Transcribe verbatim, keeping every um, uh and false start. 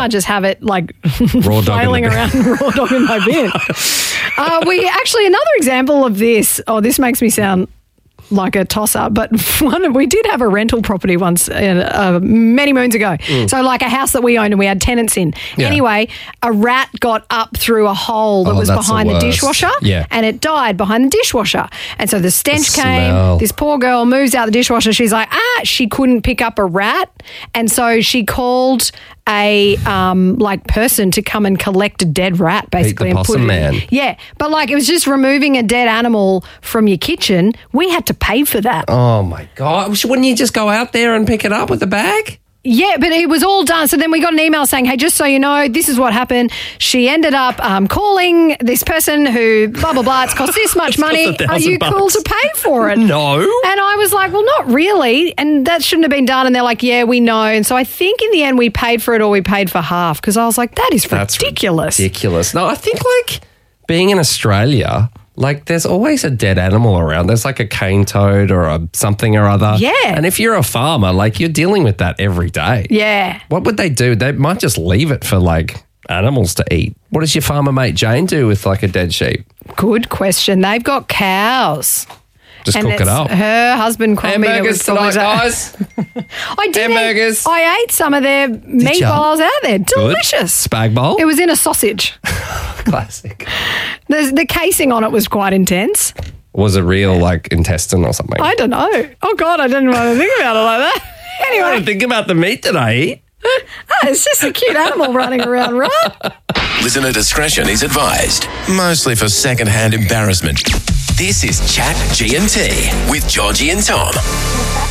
can't just have it like Raw dog flailing in the around raw dog in my bin. uh, we actually, another example of this, oh, this makes me sound like a toss-up, but one, we did have a rental property once uh, uh, many moons ago. Mm. So like a house that we owned and we had tenants in. Yeah. Anyway, a rat got up through a hole that Oh, was that's behind the the, worst. dishwasher Yeah. and it died behind the dishwasher. And so the stench The came. smell. This poor girl moves out the dishwasher. She's like, ah, she couldn't pick up a rat. And so she called a um, like person to come and collect a dead rat basically. the and put possum it in. man. Yeah. But like it was just removing a dead animal from your kitchen. We had to pay for that. Oh, my God. Wouldn't you just go out there and pick it up with the bag? Yeah, but it was all done. So then we got an email saying, hey, just so you know, this is what happened. She ended up um, calling this person who, blah, blah, blah, it's cost this much money. cost a Are you thousand cool bucks. to pay for it? No. And I was like, well, not really. And that shouldn't have been done. And they're like, yeah, we know. And so I think in the end we paid for it or we paid for half because I was like, that is That's ridiculous. ridiculous. No, I think like being in Australia, like there's always a dead animal around. There's like a cane toad or a something or other. Yeah. And if you're a farmer, like you're dealing with that every day. Yeah. What would they do? They might just leave it for like animals to eat. What does your farmer mate Jane do with like a dead sheep? Good question. They've got cows. Just And cook it it's up. her husband Crombie that Hamburgers was talking tonight, about- guys. I did. Hamburgers. Eat, I ate some of their meat ya? while I was out there. Delicious. Spag bowl? It was in a sausage. Classic. The, the casing on it was quite intense. Was it real like intestine or something? I don't know. Oh, God, I didn't want to think about it like that. I Anyway, don't think about the meat that I eat. ah, it's just a cute animal running around, right? Listener discretion is advised, mostly for second-hand embarrassment. This is Chat G and T with Georgie and Tom.